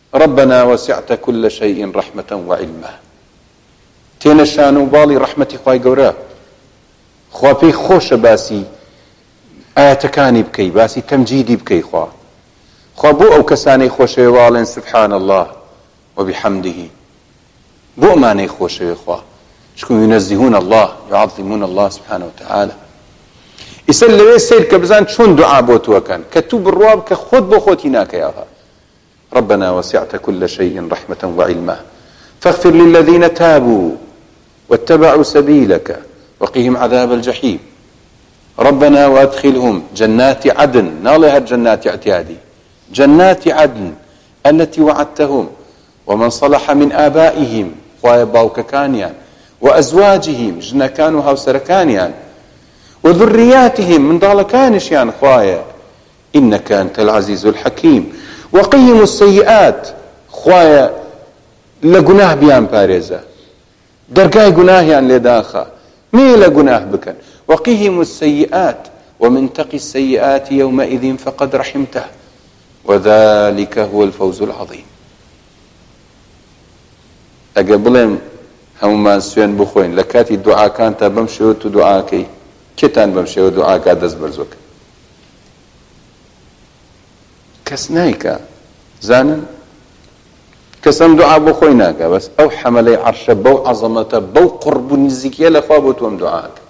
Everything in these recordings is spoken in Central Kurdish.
ربنا وسعت كل شيء رحمة وعلما. تێنە شان و باڵی ڕەحمەتی خوای گەورە. خوا پێی خۆشە باسی ئاەتەکانی بکەی، باسی تەمجیدی بکەی. خوا بۆ ئەو کەسانەی خۆشەوێ واڵێن سبحان الله وبحمده، بۆ ئەمانەی خۆشەوێ خوا چکو ينزهون الله يعظمون الله سبحانه وتعالى. ئیسا لەوێ سیر کە بزان چۆن دوعا بۆ تۆکەن کە تو بڕوا کە خۆت بۆ خۆتی ناکەیەوە. ربنا وسعت كل شيء رحمة وعلما فاغفر للذين تابوا واتبعوا سبيلك وقهم عذاب الجحيم. ربنا وادخلهم جنات عدن، نالها جنات اعتيادي، جنات عدن التي وعدتهم ومن صلح من آبائهم خوايا باوككانيان وأزواجهم جنكان وهوسركانيان وذرياتهم من ضالكانشيان خوايا إنك أنت العزيز الحكيم. وقيموا السيئات خوايا لقناه بيان باريزا درقاي قناهيان لداخا مي لقناه بكن. وقيهم السيئات ومن تقي السيئات يومئذ فقد رحمته وذلك هو الفوز العظيم. أقبلهم هەمومان سوێن بخۆین لە کاتی دوعاکانتە بەم شێوە تو دوعاکەی کێتان بەم شێوە دوعاکە دەست بەرزۆکە کەس نایکە زانن کەسم دوعا بۆ خۆی ناکە بەس ئەو حەمەلەی عەرشە بەو عەزەمەتە بەو قورب و نزیکیە لە خوا بۆ تۆم دوعاکە.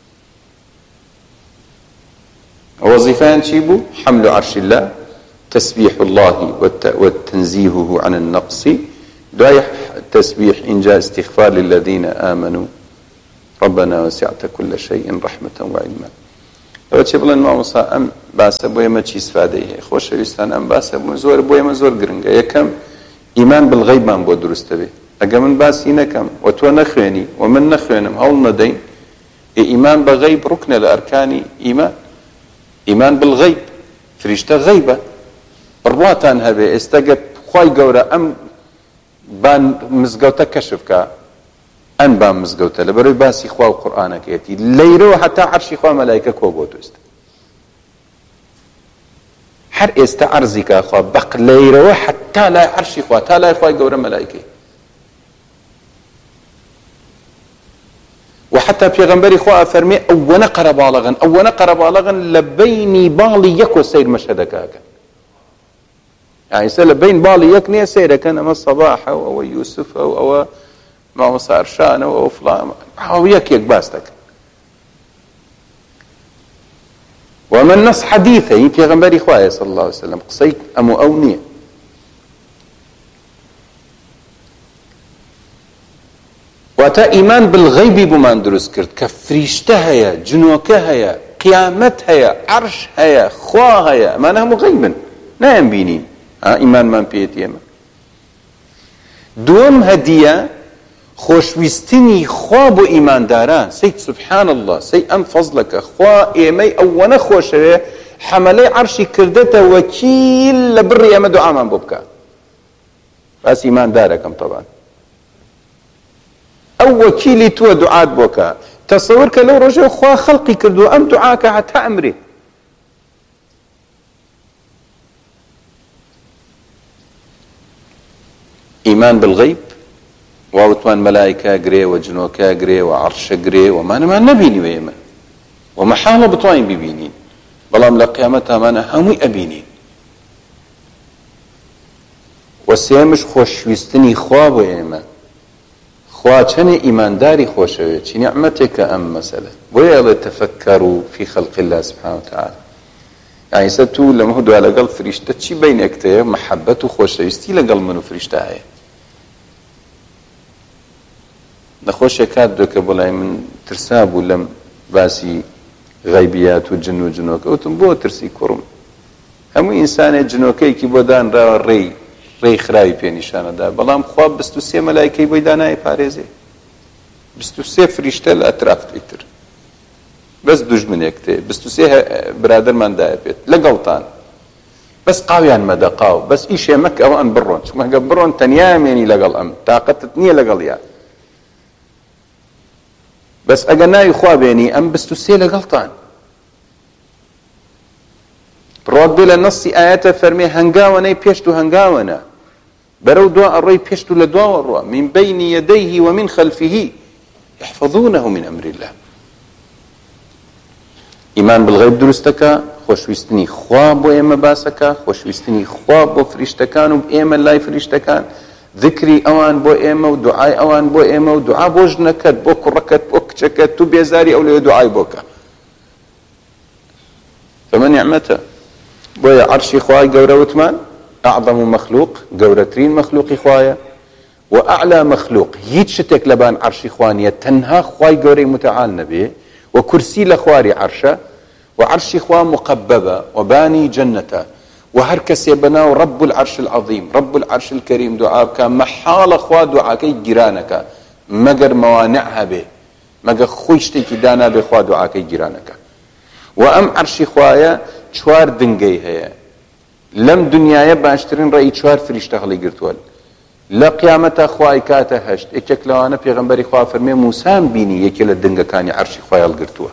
وەزیفەیان چی بوو؟ حەمل عەرشی الله، تسبيح الله وتنزيهه عن النقص، دعاء تسبيح إن جاء استغفار للذين آمنوا ربنا وسعت كل شيء رحمة وعلما. لو تشبلن ما مصا أم باس بوي ما تشي استفاديه خوش ويستان أم باس زور بوي ما زور قرنجا يكم إيمان بالغيب ما بو درست به أجا من باس ينكم وتو نخويني ومن نخوينم هول ندين إيمان بالغيب ركن الأركان إيمان بالغيب فريشته غيبة رواتان هبه استجب خواي جورا أم بان مزگەوتە کەشفکە ئەن بان مزگەوتە لەبەرەوەی باسی خوا و قورئانەکەیەتی لەیرەوە هەتا عەرشی خوا مەلایکە کۆ بۆ دۆست هەر ئێستا عەرزی کا خوا بەق لەیرەوە هەتا لای عەرشی خوا تا لای خوای گەورە مەلایکەی وحتى پێغەمبەری خوا فەرمێ ئەوەنە قەرەباڵغن لە بەینی باڵی یەک و سەیر مەشهەدەکەکەن يعني سلا بين بالي يكني سيرة كان أما الصباح أو يوسف أو ما صار شان أو فلان أو يك باستك. ومن نص حديثه في غنبري إخوائي صلى الله عليه وسلم قصيت أمو أونية واتا إيمان بالغيب بمان دروس كرت كفريشتها يا جنوكها يا قيامتها يا عرشها يا خواها يا ما نهم غيبا نايم بينين ئیمان مان پێێتێمە. دوم هەدیە خۆشویستنی خوا بۆ ئیمانداران سەی سبحان الله سەی ئەم فەزلەکە خوا ئێمەی ئەوەنە خۆشەوێ حەمەلەی عەرشی کردێتە وەکیل لە بڕی ئەمە دوعامان بۆ بکە باس ئیماندارەکەم طبعا ئەو وەکیلی تووە دوعات بۆکە تەسەوور کە لەو ڕۆژەوە خوا خەڵقی کردووە ئەم دوعاکە هەتا ئەمرێ إيمان بالغيب وأوتوان ملائكة قري وجنوكا قري وعرش قري وما نبيني ويما ومحالة بطوين ببينين بلام لقيامتها ما همي أبينين وسيمش خوشويستني خواب ويما خواتني إيمان داري خوشويت شي نعمتك أم مسألة ويلا تفكروا في خلق الله سبحانه وتعالى يعني ستو لما هدو على قلب فريشتة چي بينك تيه محبة خوشويستي لقلب منو فريشتة هاي نخوش كاد دوك بولاي من ترساب ولم باسي غيبيات وجن وجنوك اوتم بو ترسي كرم همو انسان جنوكي كي بودان را ري خراوي بي نشانه دا بلام خواب بستو سي ملائكي بويداناي باريزي بستو سي فريشتة الاطراف تيتر بس دجمن يكتي بستو سي برادر من دا بيت لقلطان بس قاويان مدى قاو بس ايش يمك او ان برون شو ما برون تنياميني لقل ام طاقتني لقل يا بس أجناي خوابيني أم بستوسيلة غلطان رد بلا نص آيات فرمي هنجاونا بيشتو هنجاونا بەرەو دوا ئەڕۆی پێشت و لە دواوە ڕوە من بين يديه ومن خلفه يحفظونه من أمر الله. ئیمان بالغیب دروستەکە، خۆشویستنی خوا بۆ ئێمە باسەکە، خۆشویستنی خوا بۆ فریشتەکان و ئێمە لای فریشتەکان، ذکری ئەوان بۆ ئێمە و دوعای ئەوان بۆ ئێمە و دوعا بۆ ژنەکەت، بۆ کوڕەکەت، بۆ کچەکەت، تو بێزاری ئەو لێ دوعای بۆکە. فمە نیعمەتە. بۆیە عەرشی خوای گەورە وتمان ئەعظەم مەخلوق، گەورەترین مەخلوقی خوایە، و ئەعلا مەخلوق، هیچ شتێک لەبان عەرشی خوا نییە تەنها خوای گەورەی متعال نەبێ، و کورسی لە خواری عەرشە، و عەرشی خوا مقببە و بانی جەنەتە، و هەر کەسێ بەناو رب العرش العظیم رب العرش الكريم دوعا بکە مەحاڵە خوا دوعاکەی گیرانەکە، مەگەر مەوانع هەبێ، مەگە خۆی شتێکی دانابێ خوا دوعاکەی گیرانەکە. و ئەم عەرشی خوایە چوار دنگەی هەیە. لەم دنیاە باشترین ڕێی چوار فریشتە هەڵی گرتووە. لە قیامەتە خوای کاتە هەشت یەکێک لەوانە پێغەمبەری خوا فەرمێ موسام بینی یەکێ لە دنگەکانی عەرشی خوای هەڵگرتووە.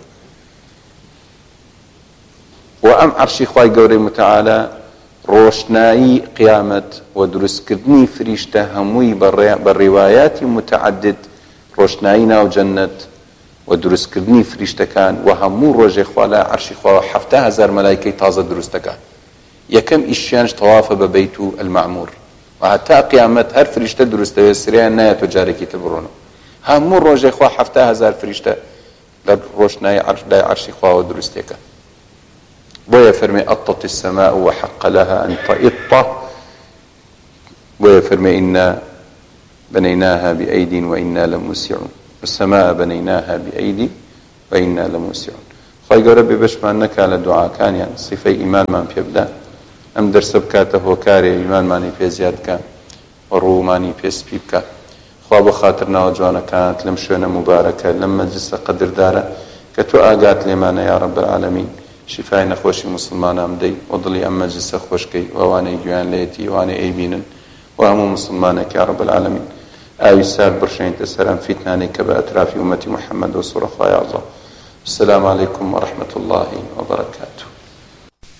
و ئەم عەرشی خوای گەورەی متعالە ڕۆشنایی قیامەت و دروستکردنی فریشتە هەمووی بە ڕیوایاتی متعدد، ڕۆشنایی ناو جەنەت و دروستکردنی فریشتەکان، و هەموو ڕۆژێ خوا لە عەرشی خوا 7,000 مەلایکەی تازە دروستەکە. یەکەم ئیشیانش تەوافە بە بەیت و المەعموور، و هەتا قیامەت هەر فریشتە دروستەوێ سریان نایەتەوە جارێکی تر بڕۆنەوە. هەموو ڕۆژێ خوا 7,000 فریشتە لە ڕۆشنایی لای عەرشی خواوە دروستێکە. بۆیە فەرمێ ئەطت السەماء وحق لها أن تئط، بۆیە فەرمێ إنا بنيناها بأيد وإنا لموسعون، السماء بنيناها بأيد وإنا لموسعون. خی گەورە بێبەشمان نەکا لە دوعاکانیان سیفەی ئیمانمان پێ بدە، ئەم دەرسە بکاتە هۆکارێ ئیمانمانی پێ زیاد بکە و ڕوومانی پێ سپی بکە. خوا بۆ خاتر ناوە جوانەکانت لەم شوێنە مبارەکە لەم مەجلیسە قەدردارە کە تۆ ئاگات لێمانە یا رب العالمین، شیفای نەخۆشی مسلمانان بدەی و دڵی ئەم مەجلیسە خۆشکەی، ئەوانەی گویان لێتی، ئەوانەی ئەیبینن، و هەموو مسلمانێک یا رب العالمین ئاوی سار بڕشێنیتە سەرم فیتنانەی کە بە ئەترافی ئومەتی محەممەد و سوڕە خوای ئەڵڵا. السلام عليكم ورحمة الله وبركاته.